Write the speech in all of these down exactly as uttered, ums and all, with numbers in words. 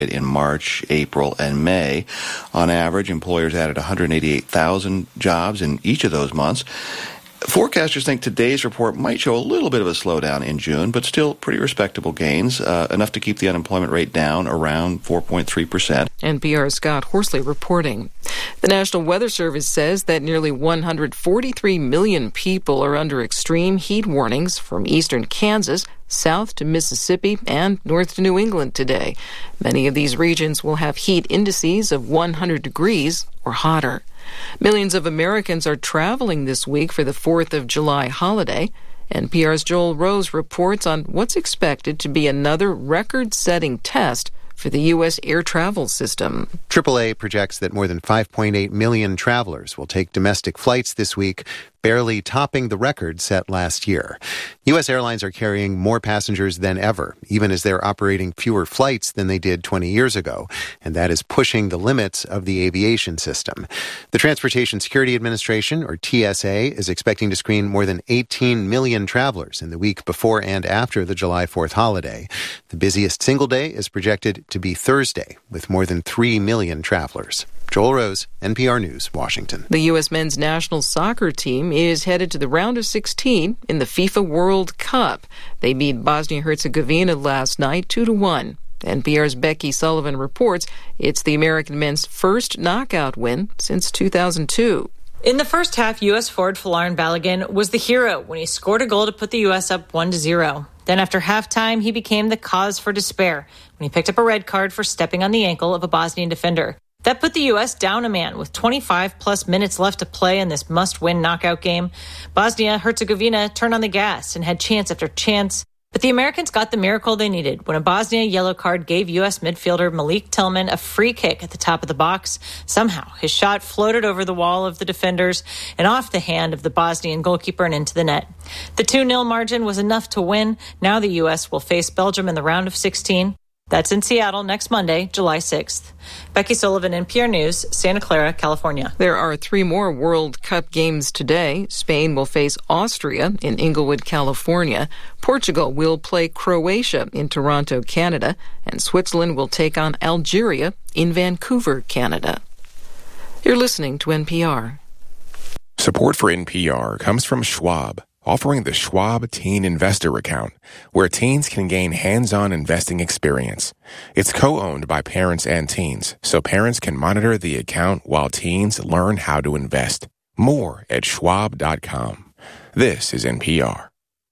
in March, April, and May. On average, employers added one hundred eighty-eight thousand jobs in each of those months. Forecasters think today's report might show a little bit of a slowdown in June, but still pretty respectable gains, uh, enough to keep the unemployment rate down around four point three percent. N P R's Scott Horsley reporting. The National Weather Service says that nearly one hundred forty-three million people are under extreme heat warnings from eastern Kansas south to Mississippi and north to New England today. Many of these regions will have heat indices of one hundred degrees or hotter. Millions of Americans are traveling this week for the fourth of July holiday. N P R's Joel Rose reports on what's expected to be another record-setting test for the U S air travel system. triple A projects that more than five point eight million travelers will take domestic flights this week, barely topping the record set last year. U S airlines are carrying more passengers than ever, even as they're operating fewer flights than they did twenty years ago, and that is pushing the limits of the aviation system. The Transportation Security Administration, or T S A, is expecting to screen more than eighteen million travelers in the week before and after the July fourth holiday. The busiest single day is projected to be Thursday, with more than three million travelers. Joel Rose, N P R News, Washington. The U S men's national soccer team is headed to the round of sixteen in the FIFA World Cup. They beat Bosnia-Herzegovina last night two to one. N P R's Becky Sullivan reports it's the American men's first knockout win since two thousand two. In the first half, U S forward Folarin Balogun was the hero when he scored a goal to put the U S up one to zero. Then after halftime, he became the cause for despair when he picked up a red card for stepping on the ankle of a Bosnian defender. That put the U S down a man with twenty-five plus minutes left to play in this must-win knockout game. Bosnia-Herzegovina turned on the gas and had chance after chance. But the Americans got the miracle they needed when a Bosnia yellow card gave U S midfielder Malik Tillman a free kick at the top of the box. Somehow, his shot floated over the wall of the defenders and off the hand of the Bosnian goalkeeper and into the net. The two nil margin was enough to win. Now the U S will face Belgium in the round of sixteen. That's in Seattle next Monday, July sixth. Becky Sullivan, N P R News, Santa Clara, California. There are three more World Cup games today. Spain will face Austria in Inglewood, California. Portugal will play Croatia in Toronto, Canada. And Switzerland will take on Algeria in Vancouver, Canada. You're listening to N P R. Support for N P R comes from Schwab, offering the Schwab Teen Investor Account, where teens can gain hands-on investing experience. It's co-owned by parents and teens, so parents can monitor the account while teens learn how to invest. More at schwab dot com. This is N P R.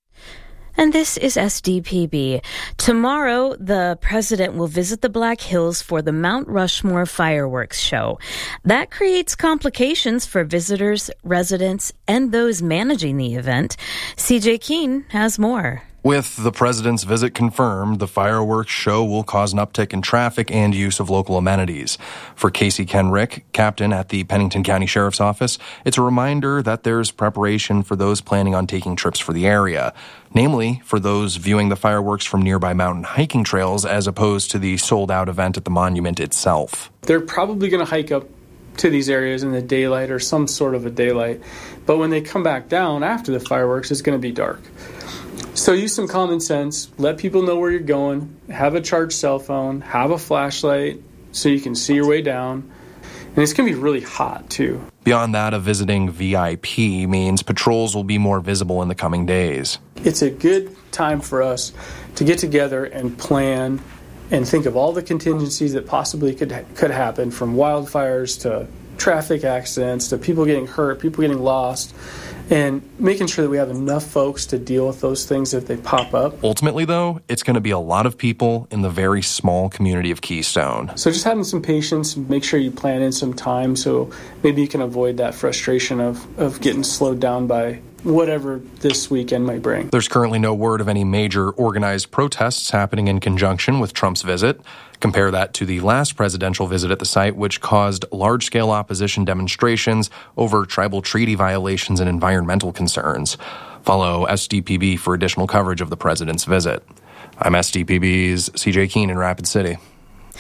And this is S D P B. Tomorrow, the president will visit the Black Hills for the Mount Rushmore fireworks show. That creates complications for visitors, residents, and those managing the event. C J Keene has more. With the president's visit confirmed, the fireworks show will cause an uptick in traffic and use of local amenities. For Casey Kenrick, captain at the Pennington County Sheriff's Office, it's a reminder that there's preparation for those planning on taking trips for the area, namely for those viewing the fireworks from nearby mountain hiking trails as opposed to the sold-out event at the monument itself. They're probably going to hike up to these areas in the daylight or some sort of a daylight, but when they come back down after the fireworks, it's going to be dark. So use some common sense, let people know where you're going, have a charged cell phone, have a flashlight so you can see your way down. And it's going to be really hot, too. Beyond that, a visiting V I P means patrols will be more visible in the coming days. It's a good time for us to get together and plan and think of all the contingencies that possibly could could happen, from wildfires to traffic accidents to people getting hurt, people getting lost, and making sure that we have enough folks to deal with those things if they pop up. Ultimately, though, it's going to be a lot of people in the very small community of Keystone. So just having some patience, make sure you plan in some time so maybe you can avoid that frustration of, of getting slowed down by whatever this weekend might bring. There's currently no word of any major organized protests happening in conjunction with Trump's visit. Compare that to the last presidential visit at the site, which caused large-scale opposition demonstrations over tribal treaty violations and environmental concerns. Follow S D P B for additional coverage of the president's visit. I'm S D P B's C J Keene in Rapid City.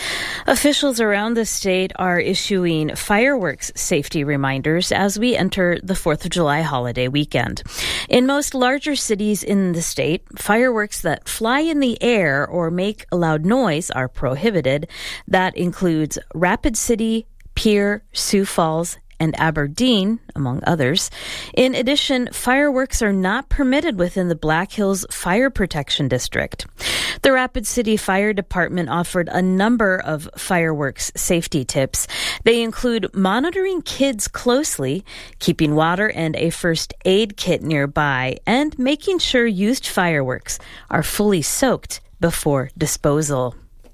Officials around the state are issuing fireworks safety reminders as we enter the fourth of July holiday weekend. In most larger cities in the state, fireworks that fly in the air or make a loud noise are prohibited. That includes Rapid City, Pierre, Sioux Falls, and Aberdeen, among others. In addition, fireworks are not permitted within the Black Hills Fire Protection District. The Rapid City Fire Department offered a number of fireworks safety tips. They include monitoring kids closely, keeping water and a first aid kit nearby, and making sure used fireworks are fully soaked before disposal.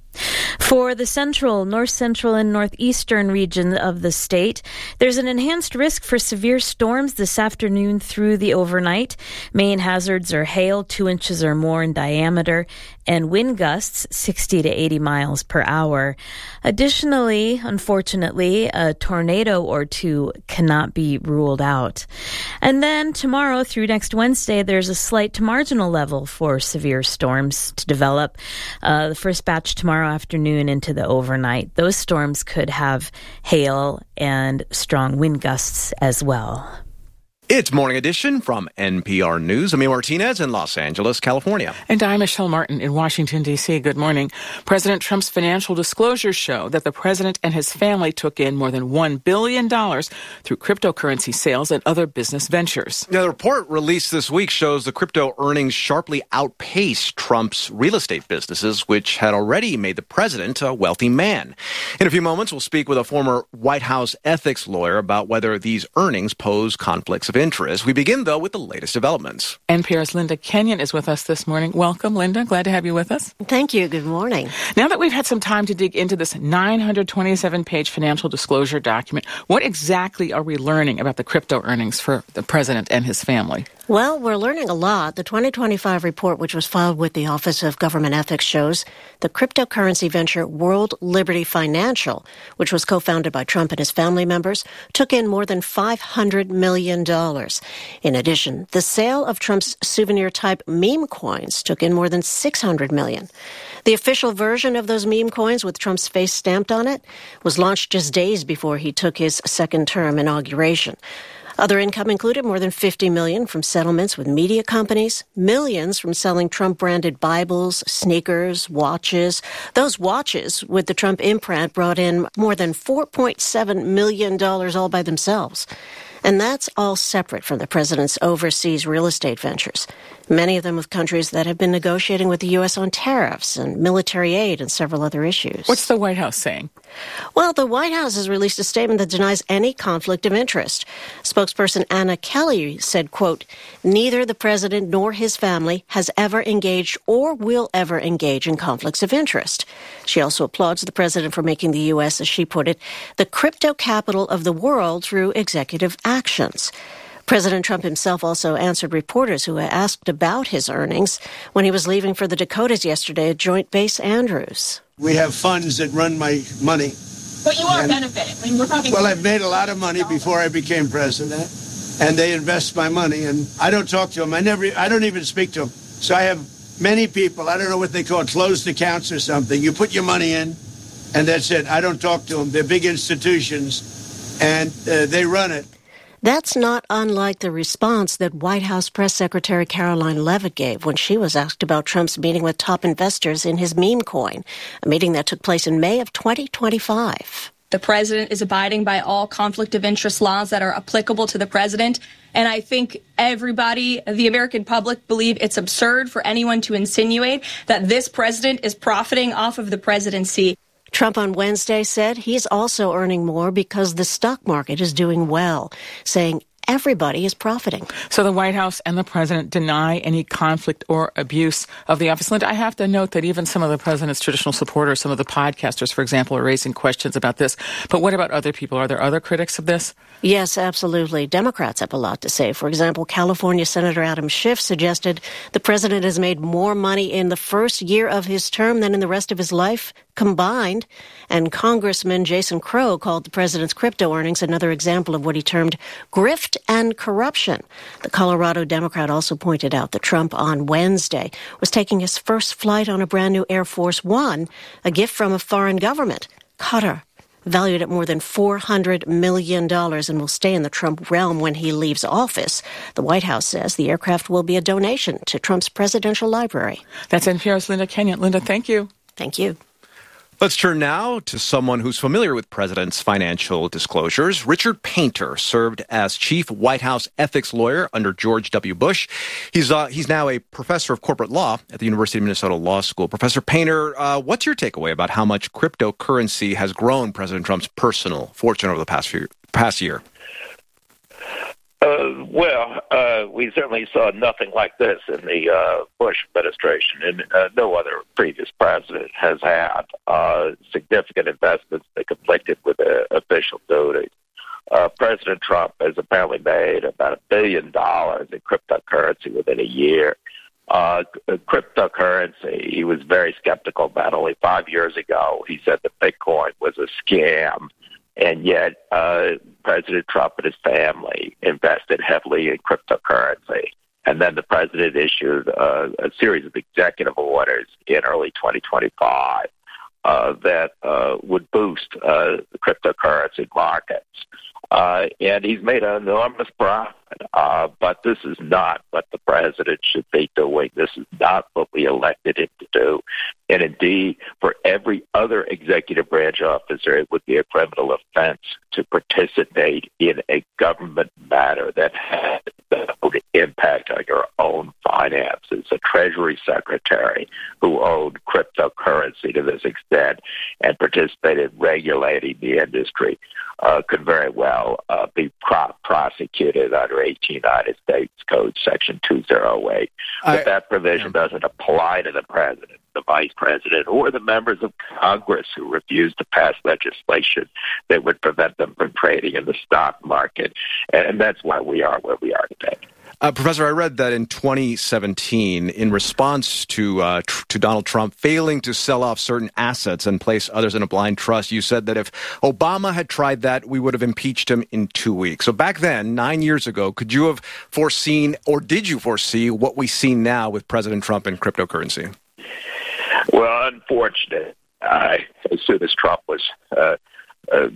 For the central, north central, and northeastern region of the state, there's an enhanced risk for severe storms this afternoon through the overnight. Main hazards are hail two inches or more in diameter and wind gusts sixty to eighty miles per hour. Additionally, unfortunately, a tornado or two cannot be ruled out. And then tomorrow through next Wednesday, there's a slight to marginal level for severe storms to develop. Uh, the first batch tomorrow afternoon into the overnight. Those storms could have hail and strong wind gusts as well. It's Morning Edition from N P R News. Amir Martinez in Los Angeles, California. And I'm Michelle Martin in Washington, D C. Good morning. President Trump's financial disclosures show that the president and his family took in more than one billion dollars through cryptocurrency sales and other business ventures. Now, the report released this week shows the crypto earnings sharply outpaced Trump's real estate businesses, which had already made the president a wealthy man. In a few moments, we'll speak with a former White House ethics lawyer about whether these earnings pose conflicts of interest. We begin, though, with the latest developments. N P R's Linda Kenyon is with us this morning. Welcome, Linda. Glad to have you with us. Thank you. Good morning. Now that we've had some time to dig into this nine hundred twenty-seven page financial disclosure document, what exactly are we learning about the crypto earnings for the president and his family? Well, we're learning a lot. The twenty twenty-five report, which was filed with the Office of Government Ethics, shows the cryptocurrency venture World Liberty Financial, which was co-founded by Trump and his family members, took in more than five hundred million dollars. In addition, the sale of Trump's souvenir-type meme coins took in more than six hundred million dollars. The official version of those meme coins with Trump's face stamped on it was launched just days before he took his second term inauguration. Other income included more than fifty million dollars from settlements with media companies, millions from selling Trump-branded Bibles, sneakers, watches. Those watches with the Trump imprint brought in more than four point seven million dollars all by themselves. And that's all separate from the president's overseas real estate ventures, many of them with countries that have been negotiating with the U S on tariffs and military aid and several other issues. What's the White House saying? Well, the White House has released a statement that denies any conflict of interest. Spokesperson Anna Kelly said, quote, neither the president nor his family has ever engaged or will ever engage in conflicts of interest. She also applauds the president for making the U S, as she put it, the crypto capital of the world through executive actions. President Trump himself also answered reporters who asked about his earnings when he was leaving for the Dakotas yesterday at Joint Base Andrews. We have funds that run my money. But you are and, benefiting. I mean, we're talking well, I've made a lot of money before I became president, and they invest my money, and I don't talk to them. I never, I don't even speak to them. So I have many people, I don't know what they call it, closed accounts or something. You put your money in, and that's it. I don't talk to them. They're big institutions, and uh, they run it. That's not unlike the response that White House Press Secretary Caroline Leavitt gave when she was asked about Trump's meeting with top investors in his meme coin, a meeting that took place in May of twenty twenty-five. The president is abiding by all conflict of interest laws that are applicable to the president. And I think everybody, the American public, believe it's absurd for anyone to insinuate that this president is profiting off of the presidency. Trump on Wednesday said he's also earning more because the stock market is doing well, saying everybody is profiting. So the White House and the president deny any conflict or abuse of the office. Linda, I have to note that even some of the president's traditional supporters, some of the podcasters, for example, are raising questions about this. But what about other people? Are there other critics of this? Yes, absolutely. Democrats have a lot to say. For example, California Senator Adam Schiff suggested the president has made more money in the first year of his term than in the rest of his life combined. And Congressman Jason Crow called the president's crypto earnings another example of what he termed grift and corruption. The Colorado Democrat also pointed out that Trump on Wednesday was taking his first flight on a brand new Air Force One, a gift from a foreign government. Qatar, valued at more than four hundred million dollars and will stay in the Trump realm when he leaves office. The White House says the aircraft will be a donation to Trump's presidential library. That's N P R's Linda Kenyon. Linda, thank you. Thank you. Let's turn now to someone who's familiar with President's financial disclosures. Richard Painter served as chief White House ethics lawyer under George W. Bush. He's uh, he's now a professor of corporate law at the University of Minnesota Law School. Professor Painter, uh, what's your takeaway about how much cryptocurrency has grown President Trump's personal fortune over the past few, past year? Uh, well, uh, we certainly saw nothing like this in the uh, Bush administration, and uh, no other previous president has had uh, significant investments that conflicted with uh, official duties. Uh, President Trump has apparently made about a billion dollars in cryptocurrency within a year. Uh, cryptocurrency, he was very skeptical about. Only five years ago, he said that Bitcoin was a scam. And yet, uh, President Trump and his family invested heavily in cryptocurrency. And then the president issued uh, a series of executive orders in early twenty twenty-five uh, that uh, would boost uh, the cryptocurrency markets. Uh, and he's made an enormous profit. Uh, but this is not what the president should be doing. This is not what we elected him to do. And indeed, for every other executive branch officer, it would be a criminal offense to participate in a government matter that had no impact on your own finances. A Treasury Secretary who owned cryptocurrency to this extent and participated in regulating the industry uh, could very well uh, be pro- prosecuted under eighteen United States Code Section two oh eight. But I, that provision yeah. doesn't apply to the president, the vice president, or the members of Congress who refuse to pass legislation that would prevent them from trading in the stock market. And that's why we are where we are today. Uh, Professor, I read that in twenty seventeen, in response to uh, tr- to Donald Trump failing to sell off certain assets and place others in a blind trust, you said that if Obama had tried that, we would have impeached him in two weeks. So back then, nine years ago, could you have foreseen, or did you foresee, what we see now with President Trump and cryptocurrency? Well, unfortunately, uh, as soon as Trump was uh, uh,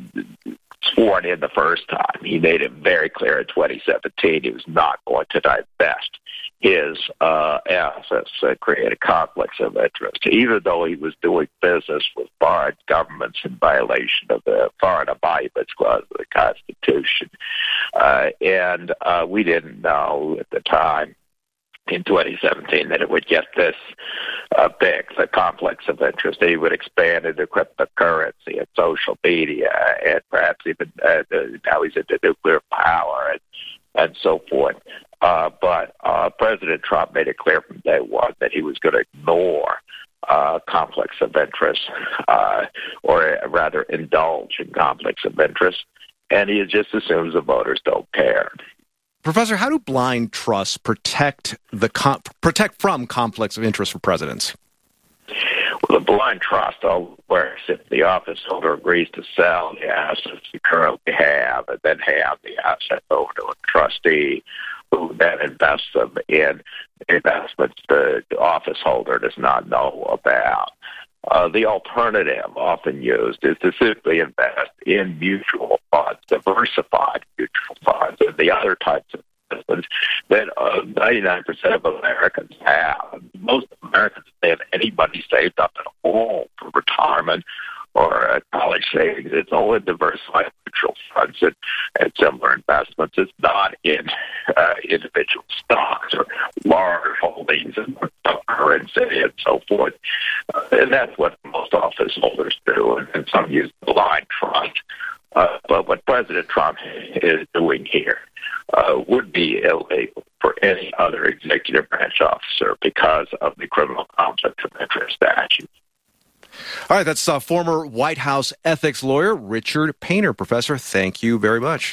sworn in the first time, he made it very clear in twenty seventeen he was not going to divest his uh, assets that created conflicts of interest, even though he was doing business with foreign governments in violation of the Foreign Emoluments Clause of the Constitution. Uh, and uh, we didn't know at the time in twenty seventeen that it would get this uh, big, the conflicts of interest. He would expand into cryptocurrency and social media and perhaps even uh, now he's into nuclear power and, and so forth. Uh, but uh, President Trump made it clear from day one that he was going to ignore uh, conflicts of interest uh, or rather indulge in conflicts of interest. And he just assumes the voters don't care. Professor, how do blind trusts protect the com- protect from conflicts of interest for presidents? Well, the blind trust works if the office holder agrees to sell the assets you currently have and then hand the assets over to a trustee who then invests them in investments the office holder does not know about. Uh, the alternative often used is to simply invest in mutual funds, diversified mutual funds, and the other types of investments that uh, ninety-nine percent of Americans have. Most Americans, if they have any money saved up at all for retirement or uh, college savings, it's all in diversified mutual funds and, and similar investments. It's not in uh, individual stocks or large holdings and currency and so forth. Uh, and that's what most office holders do, and, and some use blind trust. Uh, but what President Trump is doing here uh, would be illegal for any other executive branch officer because of the criminal conflict of interest statute. All right, that's uh, former White House ethics lawyer Richard Painter. Professor, thank you very much.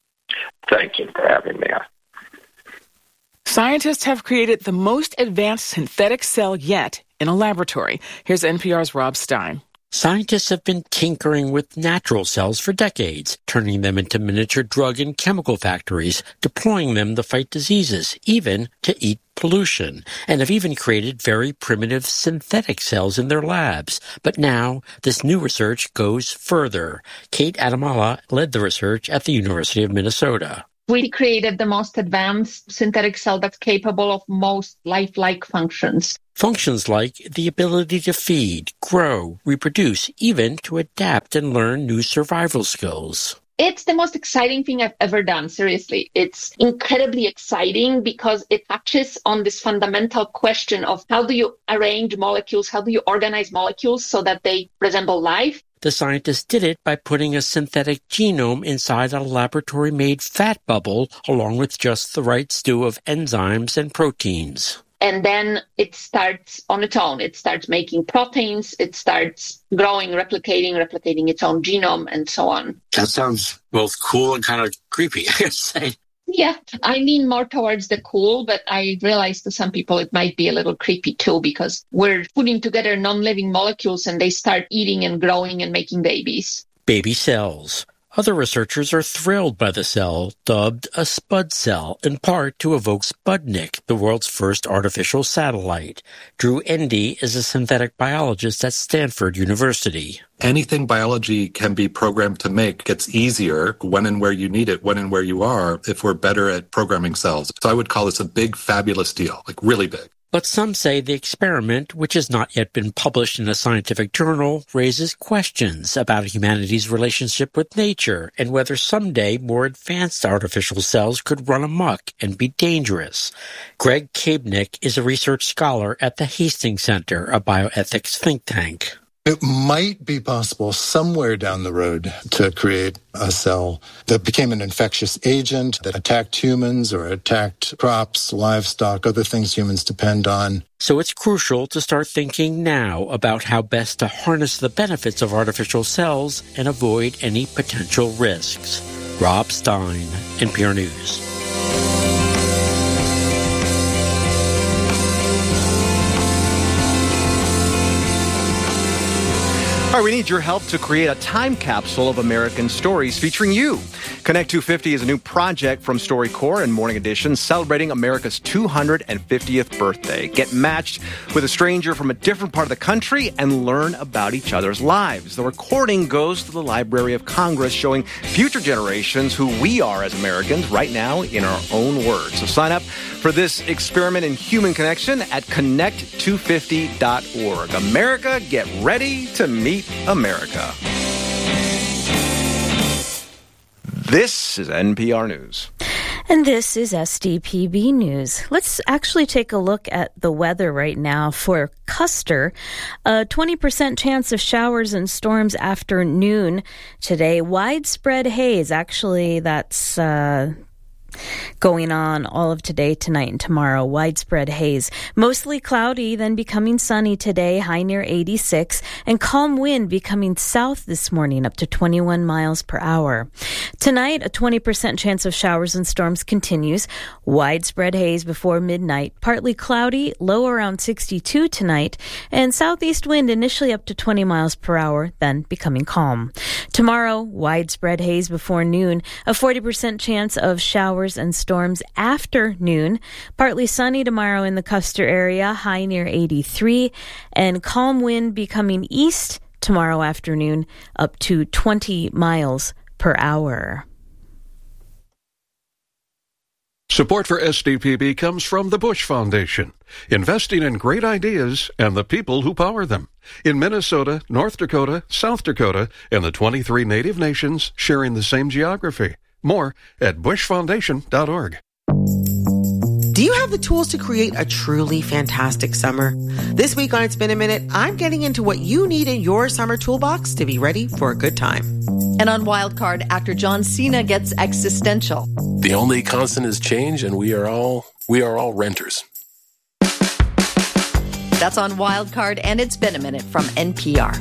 Thank you for having me on. Scientists have created the most advanced synthetic cell yet in a laboratory. Here's N P R's Rob Stein. Scientists have been tinkering with natural cells for decades, turning them into miniature drug and chemical factories, deploying them to fight diseases, even to eat pollution, and have even created very primitive synthetic cells in their labs. But now, this new research goes further. Kate Adamala led the research at the University of Minnesota. We created the most advanced synthetic cell that's capable of most lifelike functions. Functions like the ability to feed, grow, reproduce, even to adapt and learn new survival skills. It's the most exciting thing I've ever done, seriously. It's incredibly exciting because it touches on this fundamental question of how do you arrange molecules, how do you organize molecules so that they resemble life? The scientists did it by putting a synthetic genome inside a laboratory-made fat bubble, along with just the right stew of enzymes and proteins. And then it starts on its own. It starts making proteins. It starts growing, replicating, replicating its own genome, and so on. That sounds both cool and kind of creepy, I gotta say. Yeah, I lean more towards the cool, but I realize to some people it might be a little creepy too, because we're putting together non-living molecules and they start eating and growing and making babies. Baby cells. Other researchers are thrilled by the cell, dubbed a Spud cell, in part to evoke Sputnik, the world's first artificial satellite. Drew Endy is a synthetic biologist at Stanford University. Anything biology can be programmed to make gets easier when and where you need it, when and where you are, if we're better at programming cells. So I would call this a big, fabulous deal, like really big. But some say the experiment, which has not yet been published in a scientific journal, raises questions about humanity's relationship with nature and whether someday more advanced artificial cells could run amok and be dangerous. Greg Kabnick is a research scholar at the Hastings Center, a bioethics think tank. It might be possible somewhere down the road to create a cell that became an infectious agent that attacked humans or attacked crops, livestock, other things humans depend on. So it's crucial to start thinking now about how best to harness the benefits of artificial cells and avoid any potential risks. Rob Stein, N P R News. All right, we need your help to create a time capsule of American stories featuring you. Connect two fifty is a new project from StoryCorps and Morning Edition celebrating America's two hundred fiftieth birthday. Get matched with a stranger from a different part of the country and learn about each other's lives. The recording goes to the Library of Congress, showing future generations who we are as Americans right now in our own words. So sign up for this experiment in human connection at connect two fifty dot org. America, get ready to meet America. This is N P R News. And this is S D P B News. Let's actually take a look at the weather right now for Custer. A twenty percent chance of showers and storms after noon today. Widespread haze. Actually, that's uh, going on all of today, tonight, and tomorrow. Widespread haze. Mostly cloudy, then becoming sunny today, high near eighty-six, and calm wind becoming south this morning up to twenty-one miles per hour. Tonight, a twenty percent chance of showers and storms continues. Widespread haze before midnight. Partly cloudy, low around sixty-two tonight, and southeast wind initially up to twenty miles per hour, then becoming calm. Tomorrow, widespread haze before noon. A forty percent chance of showers and storms after noon. Partly sunny tomorrow in the Custer area, high near eighty-three, and calm wind becoming east tomorrow afternoon up to twenty miles per hour. Support for S D P B comes from the Bush Foundation, investing in great ideas and the people who power them. In Minnesota, North Dakota, South Dakota, and the twenty-three native nations sharing the same geography. More at bush foundation dot org. Do you have the tools to create a truly fantastic summer? This week on It's Been a Minute, I'm getting into what you need in your summer toolbox to be ready for a good time. And on Wildcard, actor John Cena gets existential. The only constant is change, and we are all we are all renters. That's on Wildcard, and It's Been a Minute from N P R.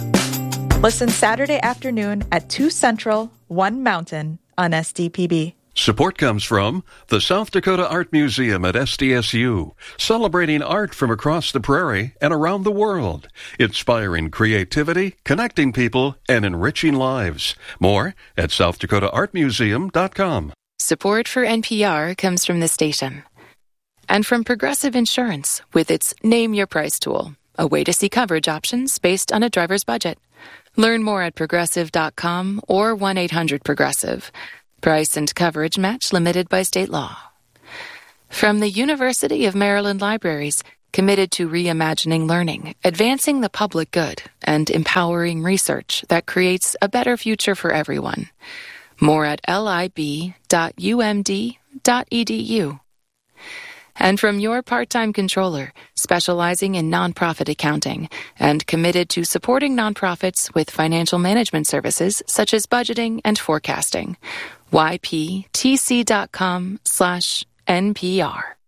Listen Saturday afternoon at two Central, one Mountain on S D P B. Support comes from the South Dakota Art Museum at S D S U, celebrating art from across the prairie and around the world, inspiring creativity, connecting people, and enriching lives. More at south dakota art museum dot com. Support for N P R comes from the station. And from Progressive Insurance with its Name Your Price tool, a way to see coverage options based on a driver's budget. Learn more at progressive dot com or one eight hundred progressive. Price and coverage match limited by state law. From the University of Maryland Libraries, committed to reimagining learning, advancing the public good, and empowering research that creates a better future for everyone. More at lib dot u m d dot e d u. And from your part-time controller, specializing in nonprofit accounting and committed to supporting nonprofits with financial management services such as budgeting and forecasting. y p t c dot com slash N P R.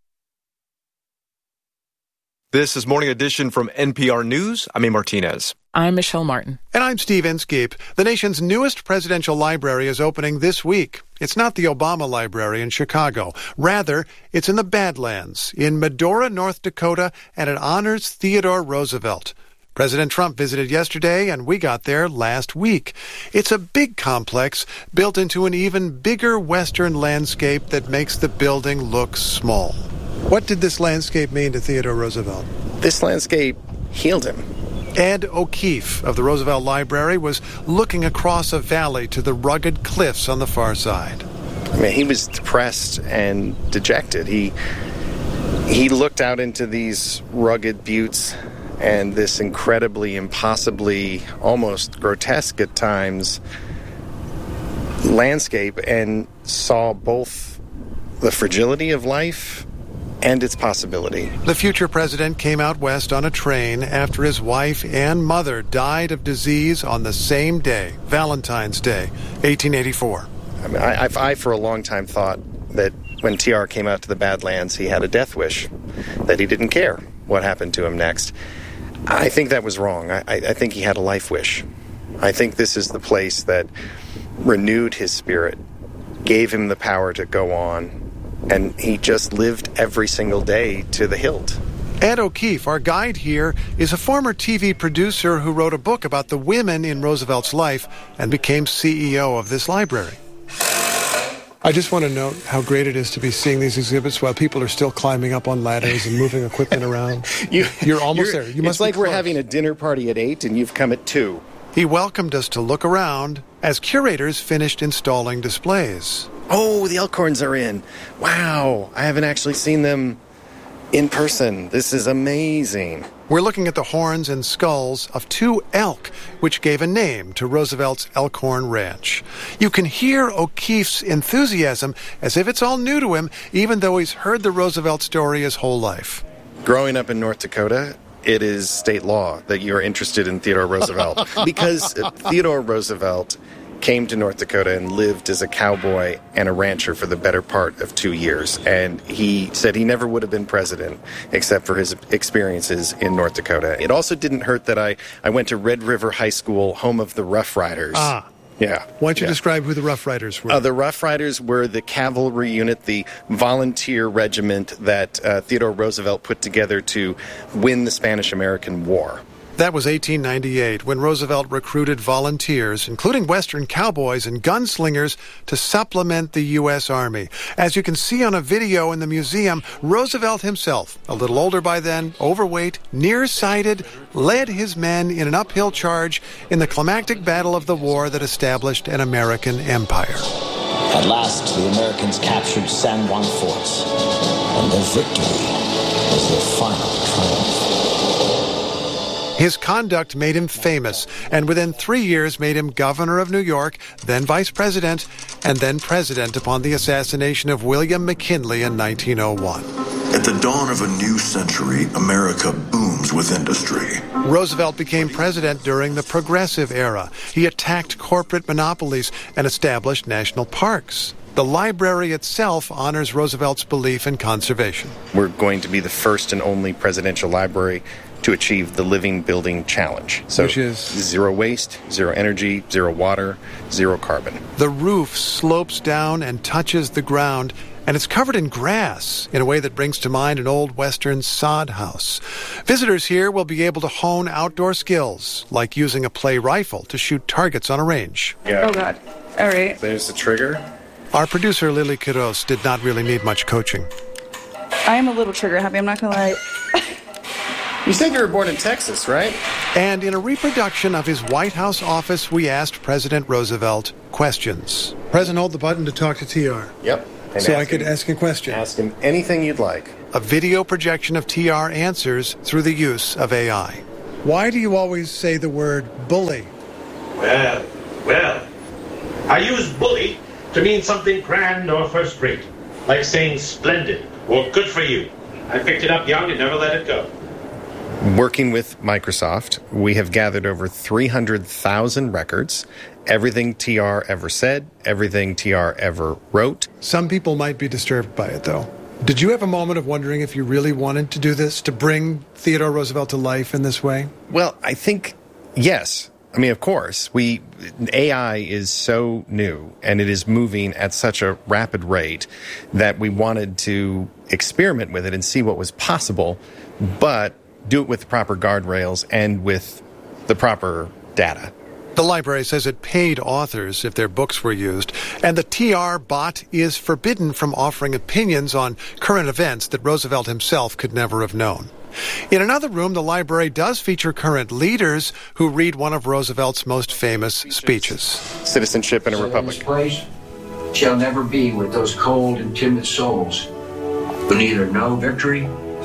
This is Morning Edition from N P R News. I'm A. Martinez. I'm Michelle Martin. And I'm Steve Inskeep. The nation's newest presidential library is opening this week. It's not the Obama Library in Chicago. Rather, it's in the Badlands, in Medora, North Dakota, and it honors Theodore Roosevelt. President Trump visited yesterday, and we got there last week. It's a big complex built into an even bigger western landscape that makes the building look small. What did this landscape mean to Theodore Roosevelt? This landscape healed him. Ed O'Keefe of the Roosevelt Library was looking across a valley to the rugged cliffs on the far side. I mean, he was depressed and dejected. He he looked out into these rugged buttes and this incredibly, impossibly, almost grotesque at times landscape and saw both the fragility of life and its possibility. The future president came out west on a train after his wife and mother died of disease on the same day, Valentine's Day, eighteen eighty-four. I mean, I, I, I for a long time thought that when T R came out to the Badlands, he had a death wish, that he didn't care what happened to him next. I think that was wrong. I, I think he had a life wish. I think this is the place that renewed his spirit, gave him the power to go on, and he just lived every single day to the hilt. Ed O'Keefe, our guide here, is a former T V producer who wrote a book about the women in Roosevelt's life and became C E O of this library. I just want to note how great it is to be seeing these exhibits while people are still climbing up on ladders and moving equipment around. you, You're almost you're, there. You must it's like be we're having a dinner party at eight and you've come at two. He welcomed us to look around as curators finished installing displays. Oh, the Elkhorns are in. Wow, I haven't actually seen them in person. This is amazing. We're looking at the horns and skulls of two elk, which gave a name to Roosevelt's Elkhorn Ranch. You can hear O'Keefe's enthusiasm as if it's all new to him, even though he's heard the Roosevelt story his whole life. Growing up in North Dakota, it is state law that you're interested in Theodore Roosevelt because Theodore Roosevelt came to North Dakota and lived as a cowboy and a rancher for the better part of two years. And he said he never would have been president except for his experiences in North Dakota. It also didn't hurt that I, I went to Red River High School, home of the Rough Riders. Ah. Yeah. Why don't you yeah. describe who the Rough Riders were? Uh, the Rough Riders were the cavalry unit, the volunteer regiment that uh, Theodore Roosevelt put together to win the Spanish-American War. That was eighteen ninety-eight, when Roosevelt recruited volunteers, including Western cowboys and gunslingers, to supplement the U S Army. As you can see on a video in the museum, Roosevelt himself, a little older by then, overweight, nearsighted, led his men in an uphill charge in the climactic battle of the war that established an American empire. At last, the Americans captured San Juan Fort, and their victory was their final triumph. His conduct made him famous, and within three years made him governor of New York, then vice president, and then president upon the assassination of William McKinley in nineteen oh one. At the dawn of a new century, America booms with industry. Roosevelt became president during the Progressive Era. He attacked corporate monopolies and established national parks. The library itself honors Roosevelt's belief in conservation. We're going to be the first and only presidential library to achieve the Living Building Challenge. So Which is? Zero waste, zero energy, zero water, zero carbon. The roof slopes down and touches the ground, and it's covered in grass in a way that brings to mind an old Western sod house. Visitors here will be able to hone outdoor skills, like using a play rifle to shoot targets on a range. Yeah. Oh, God. All right. There's the trigger. Our producer, Lily Quiroz, did not really need much coaching. I am a little trigger happy, I'm not going to lie. You said you were born in Texas, right? And in a reproduction of his White House office, we asked President Roosevelt questions. President, hold the button to talk to T R. Yep. And so I him, could ask a question. Ask him anything you'd like. A video projection of T R answers through the use of A I. Why do you always say the word bully? Well, well, I use bully to mean something grand or first rate, like saying splendid or good for you. I picked it up young and never let it go. Working with Microsoft, we have gathered over three hundred thousand records. Everything T R ever said, everything T R ever wrote. Some people might be disturbed by it, though. Did you have a moment of wondering if you really wanted to do this, to bring Theodore Roosevelt to life in this way? Well, I think, yes. I mean, of course, we A I is so new and it is moving at such a rapid rate that we wanted to experiment with it and see what was possible, but do it with the proper guardrails and with the proper data. The library says it paid authors if their books were used, and the T R bot is forbidden from offering opinions on current events that Roosevelt himself could never have known. In another room, the library does feature current leaders who read one of Roosevelt's most famous speeches. Citizenship in a republic. This place shall never be with those cold and timid souls who neither know victory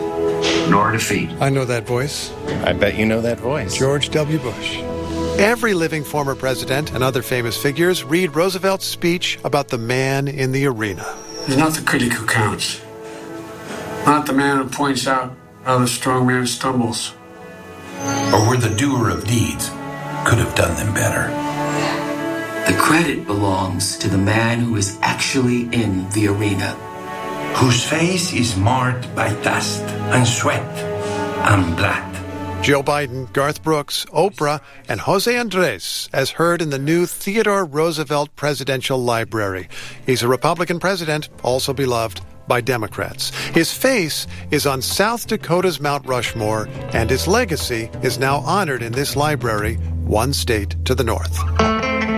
nor defeat. I know that voice. I bet you know that voice. George W. Bush. Every living former president and other famous figures read Roosevelt's speech about the man in the arena. It's not the critic who counts. Not the man who points out how the strong man stumbles. Or where the doer of deeds could have done them better. The credit belongs to the man who is actually in the arena. Whose face is marred by dust and sweat and blood. Joe Biden, Garth Brooks, Oprah, and Jose Andres, as heard in the new Theodore Roosevelt Presidential Library. He's a Republican president, also beloved by Democrats. His face is on South Dakota's Mount Rushmore, and his legacy is now honored in this library, one state to the north.